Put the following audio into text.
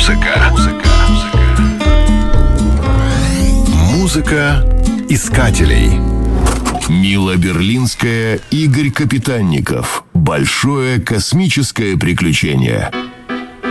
Музыка искателей. Мила Берлинская, Игорь Капитанников. Большое космическое приключение.